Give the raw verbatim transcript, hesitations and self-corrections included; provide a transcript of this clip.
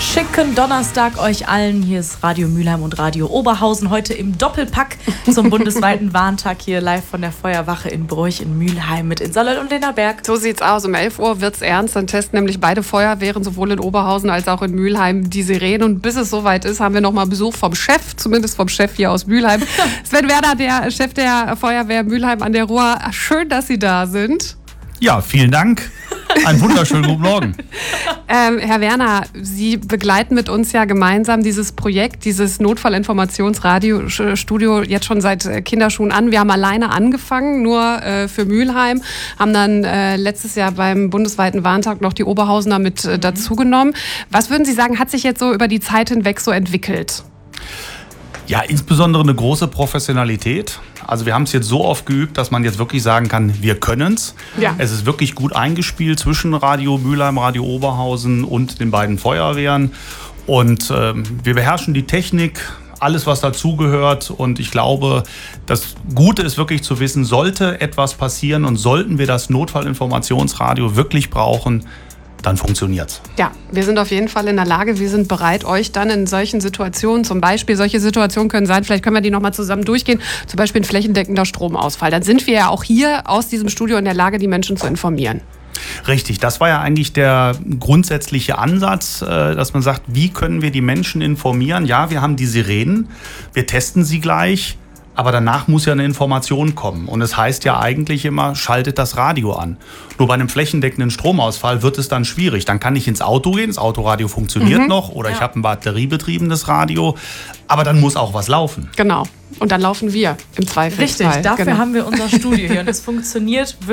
schicken Donnerstag euch allen. Hier ist Radio Mülheim und Radio Oberhausen. Heute im Doppelpack zum bundesweiten Warntag hier live von der Feuerwache in Broich in Mülheim mit Insalöll und Lena Berg. So sieht's aus. Um elf Uhr wird's ernst. Dann testen nämlich beide Feuerwehren, sowohl in Oberhausen als auch in Mülheim, die Sirenen. Und bis es soweit ist, haben wir nochmal Besuch vom Chef, zumindest vom Chef hier aus Mülheim. Sven Werner, der Chef der Feuerwehr Mülheim an der Ruhr. Schön, dass Sie da sind. Ja, vielen Dank. Einen wunderschönen guten Morgen. Ähm, Herr Werner, Sie begleiten mit uns ja gemeinsam dieses Projekt, dieses Notfallinformationsradiostudio jetzt schon seit Kinderschuhen an. Wir haben alleine angefangen, nur äh, für Mülheim, haben dann äh, letztes Jahr beim bundesweiten Warntag noch die Oberhausener mit äh, dazugenommen. Was würden Sie sagen, hat sich jetzt so über die Zeit hinweg so entwickelt? Ja, insbesondere eine große Professionalität. Also wir haben es jetzt so oft geübt, dass man jetzt wirklich sagen kann, wir können es. Ja. Es ist wirklich gut eingespielt zwischen Radio Mülheim, Radio Oberhausen und den beiden Feuerwehren. Und ähm, wir beherrschen die Technik, alles was dazugehört. Und ich glaube, das Gute ist wirklich zu wissen, sollte etwas passieren und sollten wir das Notfallinformationsradio wirklich brauchen, dann funktioniert's. Ja, wir sind auf jeden Fall in der Lage, wir sind bereit, euch dann in solchen Situationen, zum Beispiel, solche Situationen können sein, vielleicht können wir die nochmal zusammen durchgehen, zum Beispiel ein flächendeckender Stromausfall. Dann sind wir ja auch hier aus diesem Studio in der Lage, die Menschen zu informieren. Richtig, das war ja eigentlich der grundsätzliche Ansatz, dass man sagt, wie können wir die Menschen informieren? Ja, wir haben die Sirenen, wir testen sie gleich. Aber danach muss ja eine Information kommen. Und es heißt ja eigentlich immer, schaltet das Radio an. Nur bei einem flächendeckenden Stromausfall wird es dann schwierig. Dann kann ich ins Auto gehen, das Autoradio funktioniert mhm. noch. Oder ja. ich habe ein batteriebetriebenes Radio. Aber dann muss auch was laufen. Genau. Und dann laufen wir im Zweifelsfall. Richtig, dafür genau. haben wir unser Studio hier. Und es funktioniert wirklich.